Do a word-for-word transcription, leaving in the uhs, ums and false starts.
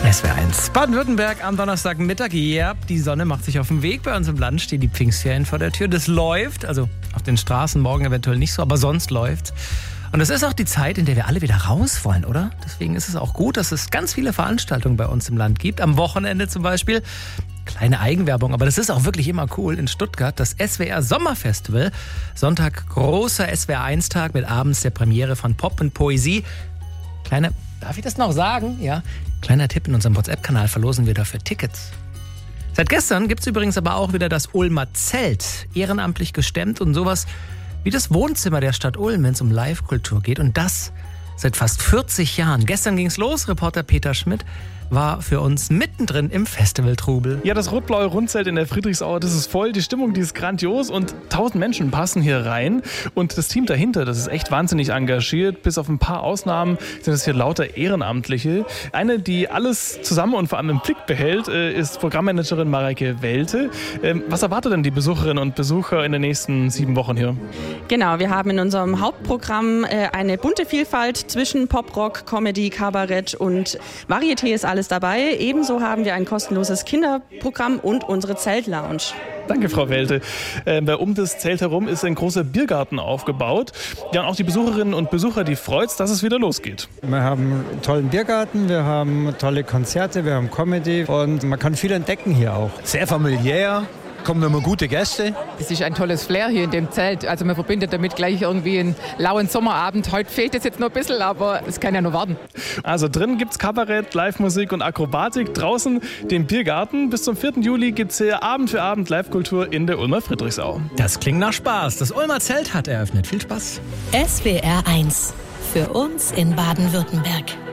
S W R eins Baden-Württemberg am Donnerstagmittag. Ja, die Sonne macht sich auf den Weg. Bei uns im Land stehen die Pfingstferien vor der Tür. Das läuft, also auf den Straßen morgen eventuell nicht so, aber sonst läuft's. Und es ist auch die Zeit, in der wir alle wieder raus wollen, oder? Deswegen ist es auch gut, dass es ganz viele Veranstaltungen bei uns im Land gibt. Am Wochenende zum Beispiel. Kleine Eigenwerbung, aber das ist auch wirklich immer cool. In Stuttgart das S W R Sommerfestival. Sonntag großer S W R eins Tag mit abends der Premiere von Pop und Poesie. Kleine, darf ich das noch sagen? Ja. Kleiner Tipp, in unserem WhatsApp-Kanal verlosen wir dafür Tickets. Seit gestern gibt es übrigens aber auch wieder das Ulmer Zelt. Ehrenamtlich gestemmt und sowas wie das Wohnzimmer der Stadt Ulm, wenn es um Live-Kultur geht. Und das seit fast vierzig Jahren. Gestern ging's los. Reporter Peter Schmidt war für uns mittendrin im Festivaltrubel. Ja, das rot-blaue Rundzelt in der Friedrichsau, das ist voll. Die Stimmung, die ist grandios und tausend Menschen passen hier rein. Und das Team dahinter, das ist echt wahnsinnig engagiert. Bis auf ein paar Ausnahmen sind es hier lauter Ehrenamtliche. Eine, die alles zusammen und vor allem im Blick behält, ist Programmmanagerin Mareike Welte. Was erwartet denn die Besucherinnen und Besucher in den nächsten sieben Wochen hier? Genau, wir haben in unserem Hauptprogramm eine bunte Vielfalt zwischen Pop, Rock, Comedy, Kabarett und Varieté ist alles dabei. Ebenso haben wir ein kostenloses Kinderprogramm und unsere Zeltlounge. Danke, Frau Welte. Äh, um das Zelt herum ist ein großer Biergarten aufgebaut. Ja, und auch die Besucherinnen und Besucher, die freut's, dass es wieder losgeht. Wir haben einen tollen Biergarten, wir haben tolle Konzerte, wir haben Comedy und man kann viel entdecken hier auch. Sehr familiär. Kommen immer gute Gäste. Es ist ein tolles Flair hier in dem Zelt. Also man verbindet damit gleich irgendwie einen lauen Sommerabend. Heute fehlt es jetzt noch ein bisschen, aber es kann ja nur warten. Also drin gibt's Kabarett, Live-Musik und Akrobatik. Draußen den Biergarten. Bis zum vierten Juli gibt's hier Abend für Abend Live-Kultur in der Ulmer Friedrichsau. Das klingt nach Spaß. Das Ulmer Zelt hat eröffnet. Viel Spaß. S W R eins. Für uns in Baden-Württemberg.